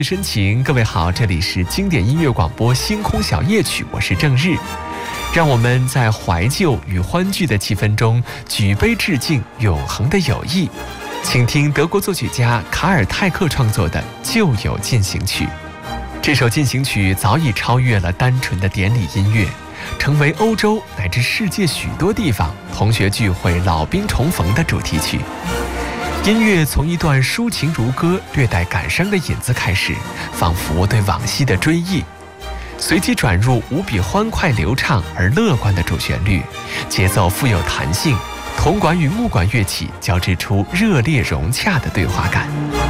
深情，各位好，这里是经典音乐广播《星空小夜曲》，我是郑日。让我们在怀旧与欢聚的气氛中，举杯致敬永恒的友谊。请听德国作曲家卡尔泰克创作的《旧友进行曲》。这首进行曲早已超越了单纯的典礼音乐，成为欧洲乃至世界许多地方同学聚会、老兵重逢的主题曲。音乐从一段抒情如歌、略带感伤的引子开始，仿佛对往昔的追忆，随即转入无比欢快流畅而乐观的主旋律，节奏富有弹性，铜管与木管乐器交织出热烈融洽的对话感。